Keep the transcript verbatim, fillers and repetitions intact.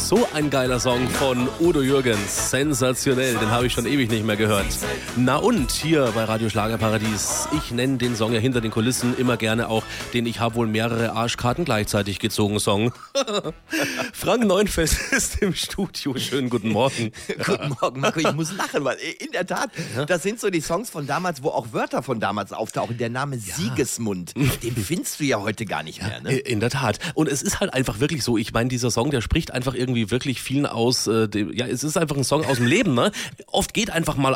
So ein geiler Song von Udo Jürgens. Sensationell, den habe ich schon ewig nicht mehr gehört. Na und hier bei Radio Schlagerparadies. Ich nenne den Song ja hinter den Kulissen immer gerne auch den Ich habe wohl mehrere Arschkarten gleichzeitig gezogen Song. Frank Neunfeld ist im Studio. Schönen guten Morgen. Guten Morgen, Marco. Ich muss lachen, weil in der Tat, das sind so die Songs von damals, wo auch Wörter von damals auftauchen. Der Name ja. Siegesmund, den findest du ja heute gar nicht mehr. Ne? In der Tat. Und es ist halt einfach wirklich so, ich meine, dieser Song, der spricht einfach irgendwie wirklich vielen aus, äh, dem, ja, es ist einfach ein Song aus dem Leben, ne? Oft geht einfach mal